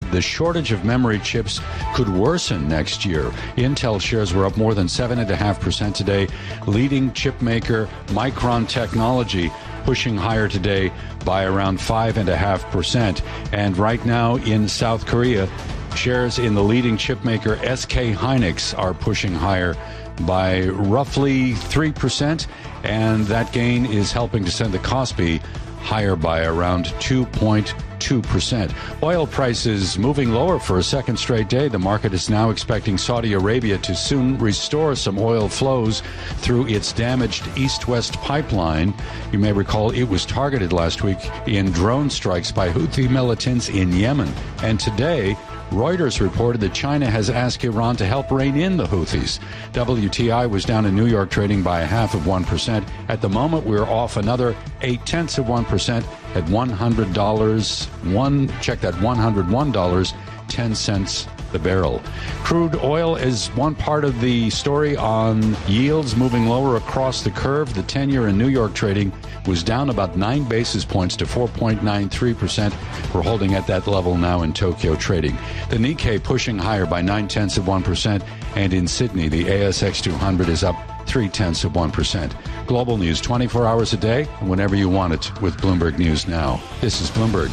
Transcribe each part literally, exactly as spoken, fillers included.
the shortage of memory chips could worsen next year. Intel shares were up more than seven point five percent today. Leading chip maker Micron Technology pushing higher today by around five point five percent. And right now in South Korea, shares in the leading chip maker S K Hynix are pushing higher by roughly three percent, and that gain is helping to send the Kospi higher by around two point two percent. Oil prices moving lower for a second straight day. The market is now expecting Saudi Arabia to soon restore some oil flows through its damaged east-west pipeline. You may recall it was targeted last week in drone strikes by Houthi militants in Yemen. And today, Reuters reported that China has asked Iran to help rein in the Houthis. W T I was down in New York trading by a half of one percent. At the moment, we're off another eight tenths of one percent at one hundred dollars. One, check that, one hundred one dollars and ten cents the barrel. Crude oil is one part of the story on yields moving lower across the curve. The ten-year in New York trading was down about nine basis points to four point nine three percent. We're holding at that level now in Tokyo trading. The Nikkei pushing higher by nine tenths of one percent, and in Sydney, the A S X two hundred is up three tenths of one percent. Global news twenty-four hours a day, whenever you want it, with Bloomberg News Now. This is Bloomberg.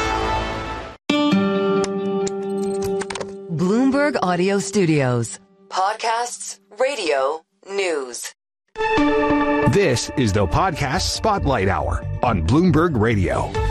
Bloomberg Audio Studios. Podcasts, radio, news. This is the Podcast Spotlight Hour on Bloomberg Radio.